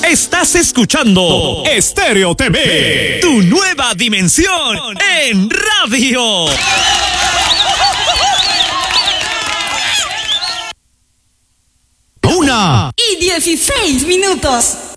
Estás escuchando Estéreo TV, tu nueva dimensión en radio. 1:16.